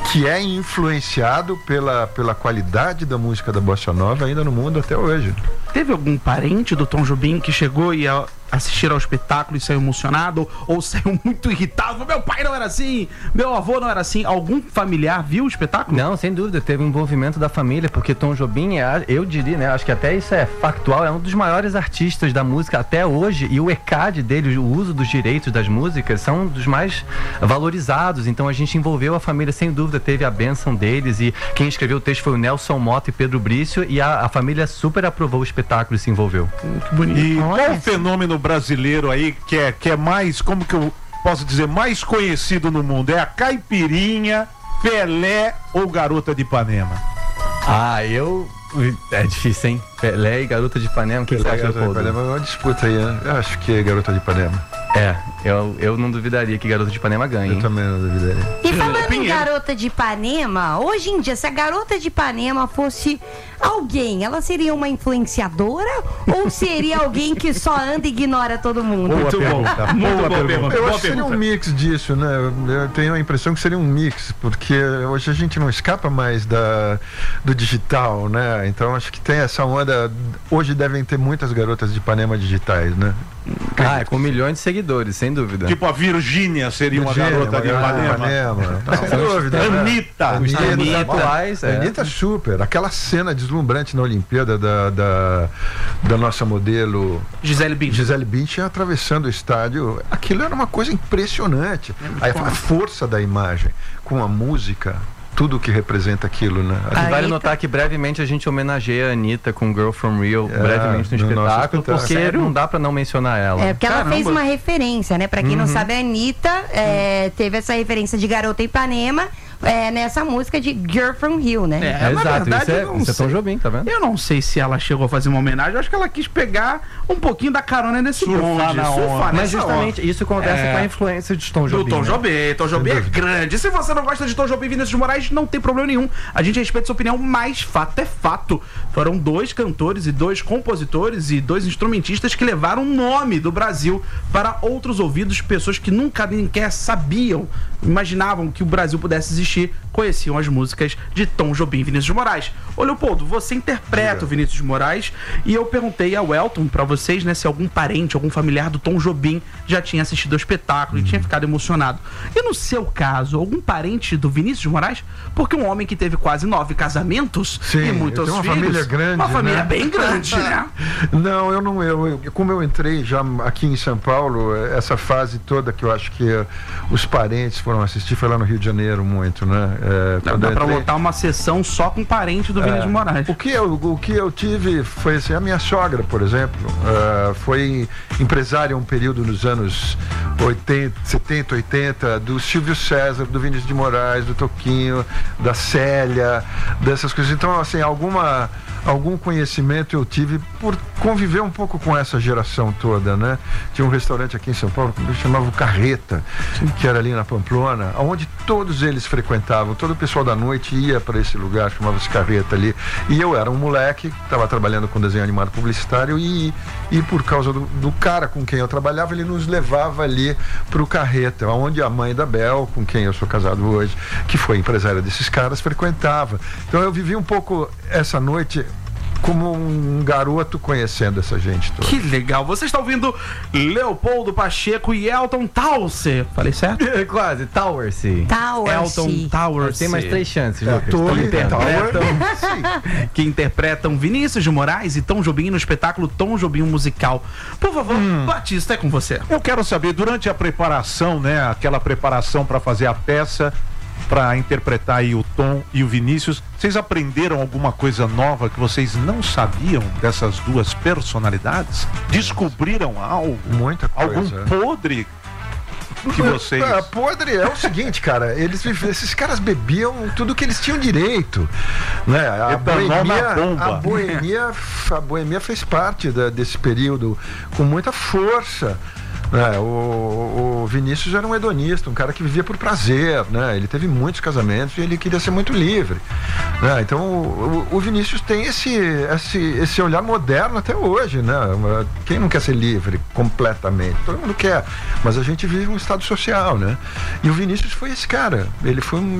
que é influenciado pela qualidade da música da Bossa Nova ainda no mundo até hoje. Teve algum parente do Tom Jobim que chegou e assistir ao espetáculo e saiu emocionado ou saiu muito irritado? Meu pai não era assim, meu avô não era assim. Algum familiar viu o espetáculo? Não, sem dúvida, teve um envolvimento da família, porque Tom Jobim, eu diria, né, acho que até isso é factual, é um dos maiores artistas da música até hoje, e o ECAD dele, o uso dos direitos das músicas, são dos mais valorizados. Então a gente envolveu a família, sem dúvida, teve a bênção deles, e quem escreveu o texto foi o Nelson Mota e Pedro Brício, e a família super aprovou o espetáculo e se envolveu. Que bonito. E qual é o fenômeno brasileiro aí que é mais, como que eu posso dizer, mais conhecido no mundo? É a caipirinha, Pelé ou Garota de Ipanema? É difícil, hein? Pelé e Garota de Ipanema, quem você acha? Garota de Ipanema é uma disputa aí, né? Eu acho que é Garota de Ipanema. Eu não duvidaria que Garota de Ipanema ganhe. Eu também não duvidaria. E falando em Garota de Ipanema, hoje em dia, se a Garota de Ipanema fosse alguém, ela seria uma influenciadora ou seria alguém que só anda e ignora todo mundo? Muito bom. Eu acho que seria um mix disso, né? Eu tenho a impressão que seria um mix, porque hoje a gente não escapa mais do digital, né? Então acho que tem essa onda. Hoje devem ter muitas garotas de Ipanema digitais, né? Com milhões de seguidores, sem dúvida. Tipo a Virgínia seria uma garota de Ipanema. Sem dúvida. Anitta. Anitta super. Aquela cena deslumbrante na Olimpíada da nossa modelo Gisele Bündchen atravessando o estádio. Aquilo era uma coisa impressionante. A força da imagem com a música, tudo que representa aquilo, né? Vale notar que brevemente a gente homenageia a Anitta com Girl From Rio, brevemente no espetáculo, porque não dá pra não mencionar ela. Porque ela fez uma referência, né? Pra quem não sabe, a Anitta teve essa referência de Garota Ipanema nessa música de Girl From Rio, né? Exato, verdade, isso é Tom Jobim, tá vendo? Eu não sei se ela chegou a fazer uma homenagem, eu acho que ela quis pegar um pouquinho da carona nesse bonde. Mas justamente isso conversa com a influência de Tom Jobim. Do Tom Jobim. Tom Jobim é grande. Se você não gosta de Tom Jobim e Vinícius de Moraes, não tem problema nenhum. A gente respeita sua opinião, mas fato é fato. Foram 2 cantores e 2 compositores e 2 instrumentistas que levaram o nome do Brasil para outros ouvidos, pessoas que nunca nem sequer sabiam, imaginavam que o Brasil pudesse existir, conheciam as músicas de Tom Jobim e Vinícius de Moraes. Ô Leopoldo, você interpreta o Vinícius de Moraes e eu perguntei ao Elton, pra vocês, né, se algum parente, algum familiar do Tom Jobim já tinha assistido ao espetáculo e tinha ficado emocionado. E no seu caso, algum parente do Vinícius de Moraes? Porque um homem que teve quase 9 casamentos e muitos filhos. Uma família grande, uma família bem grande, né? Não, eu não. Como eu entrei já aqui em São Paulo, essa fase toda que eu acho que os parentes foram assistir foi lá no Rio de Janeiro muito, né? Dá pra lotar uma sessão só com parente do Vinícius de Moraes. O que eu tive foi assim, a minha sogra, por exemplo, foi empresária um período nos anos 70, 80, do Silvio César, do Vinícius de Moraes, do Toquinho, da Célia, dessas coisas. Então, assim, algum conhecimento eu tive por conviver um pouco com essa geração toda, né? Tinha um restaurante aqui em São Paulo que chamava o Carreta, que era ali na Pamplona, onde todos eles frequentavam, todo o pessoal da noite ia para esse lugar, chamava-se Carreta ali, e eu era um moleque, estava trabalhando com desenho animado publicitário e por causa do cara com quem eu trabalhava, ele nos levava ali pro Carreta, onde a mãe da Bel, com quem eu sou casado hoje, que foi empresária desses caras, frequentava. Então eu vivi um pouco essa noite como um garoto conhecendo essa gente toda. Que legal. Você está ouvindo Leopoldo Pacheco e Elton Tauce. Falei certo? Quase. Towersey. Elton Tauce. Tem mais 3 chances. Que interpretam Vinícius de Moraes e Tom Jobim no espetáculo Tom Jobim Musical. Por favor, Batista, é com você. Eu quero saber, durante a preparação, né? Aquela preparação para fazer a peça, para interpretar aí o Tom e o Vinícius, vocês aprenderam alguma coisa nova que vocês não sabiam dessas 2 personalidades? Descobriram algo? Muita coisa. Algum podre que vocês... Podre é o seguinte, cara, esses caras bebiam tudo que eles tinham direito, né? A boemia fez parte desse período com muita força. O Vinícius era um hedonista, um cara que vivia por prazer, né? Ele teve muitos casamentos e ele queria ser muito livre, né? Então o Vinícius tem esse olhar moderno até hoje, né? Quem não quer ser livre completamente? Todo mundo quer, mas a gente vive um estado social, né? E o Vinícius foi esse cara, ele foi um